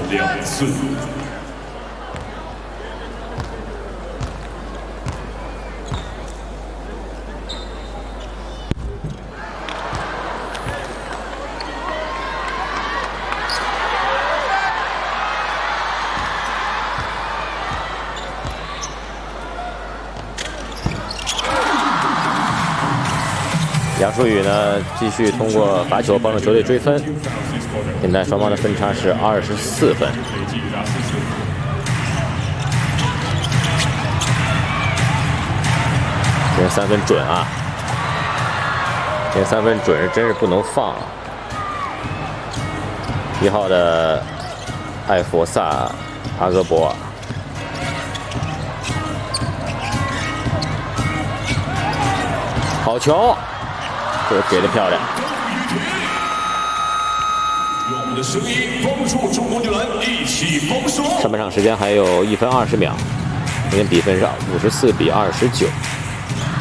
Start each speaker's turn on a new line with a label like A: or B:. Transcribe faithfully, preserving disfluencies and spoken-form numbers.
A: 两次。
B: 杨舒宇呢，继续通过罚球帮助球队追分。现在双方的分差是二十四分。今天三分准啊！今天三分准是真是不能放啊！一号的艾佛萨阿戈博尔。 好球，这个给的漂亮。
A: 用我们的声音帮助中国女篮一起封锁。
B: 上半场时间还有一分二十秒，目前比分是五十四比二十九。